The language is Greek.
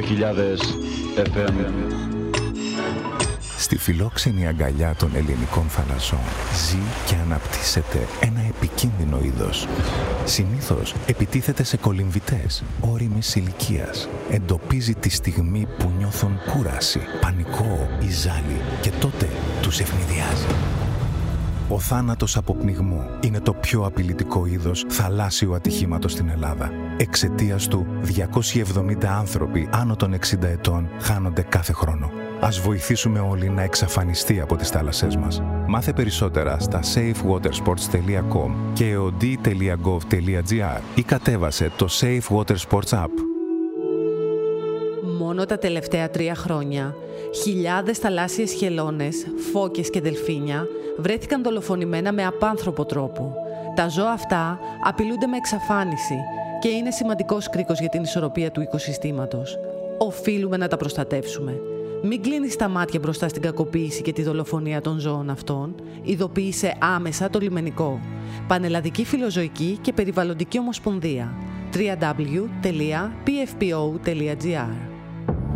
FM. Στη φιλόξενη αγκαλιά των ελληνικών θαλασσών ζει και αναπτύσσεται ένα επικίνδυνο είδος. Συνήθως επιτίθεται σε κολυμβητές ώριμης ηλικίας. Εντοπίζει τη στιγμή που νιώθουν κούραση, πανικό ή ζάλι και τότε τους ευνηδιάζει. Ο θάνατος από πνιγμό είναι το πιο απειλητικό είδος θαλάσσιου ατυχήματος στην Ελλάδα. Εξαιτίας του, 270 άνθρωποι άνω των 60 ετών χάνονται κάθε χρόνο. Ας βοηθήσουμε όλοι να εξαφανιστεί από τις θάλασσές μας. Μάθε περισσότερα στα safewatersports.com και eod.gov.gr ή κατέβασε το Safe Water Sports App. Μόνο τα τελευταία 3 χρόνια, χιλιάδες θαλάσσιες χελώνες, φώκες και δελφίνια βρέθηκαν δολοφονημένα με απάνθρωπο τρόπο. Τα ζώα αυτά απειλούνται με εξαφάνιση και είναι σημαντικός κρίκος για την ισορροπία του οικοσυστήματος. Οφείλουμε να τα προστατεύσουμε. Μην κλείνεις τα μάτια μπροστά στην κακοποίηση και τη δολοφονία των ζώων αυτών. Ειδοποίησε άμεσα το λιμενικό. Πανελλαδική Φιλοζωική και Περιβαλλοντική Ομοσπονδία. www.pfpo.gr